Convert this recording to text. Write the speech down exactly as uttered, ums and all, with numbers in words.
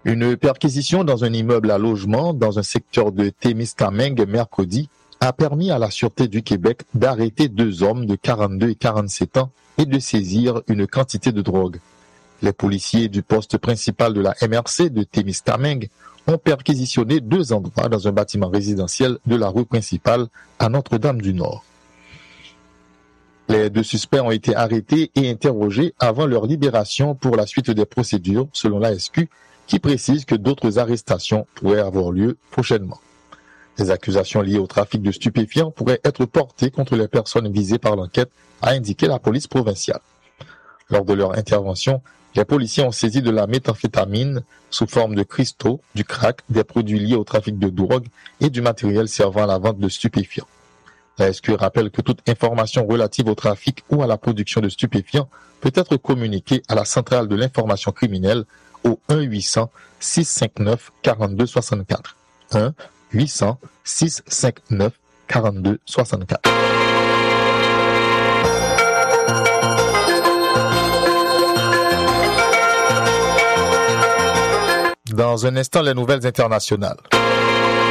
Une perquisition dans un immeuble à logement dans un secteur de Témiscamingue mercredi a permis à la Sûreté du Québec d'arrêter deux hommes de quarante-deux et quarante-sept ans et de saisir une quantité de drogue. Les policiers du poste principal de la M R C de Témiscamingue ont perquisitionné deux endroits dans un bâtiment résidentiel de la rue principale à Notre-Dame-du-Nord. Les deux suspects ont été arrêtés et interrogés avant leur libération pour la suite des procédures, selon l'A S Q, qui précise que d'autres arrestations pourraient avoir lieu prochainement. Des accusations liées au trafic de stupéfiants pourraient être portées contre les personnes visées par l'enquête, a indiqué la police provinciale. Lors de leur intervention, les policiers ont saisi de la méthamphétamine sous forme de cristaux, du crack, des produits liés au trafic de drogue et du matériel servant à la vente de stupéfiants. La S Q rappelle que toute information relative au trafic ou à la production de stupéfiants peut être communiquée à la centrale de l'information criminelle au un huit cents six cent cinquante-neuf quarante-deux soixante-quatre. un huit cents six cent cinquante-neuf quarante-deux soixante-quatre. Dans un instant, les nouvelles internationales.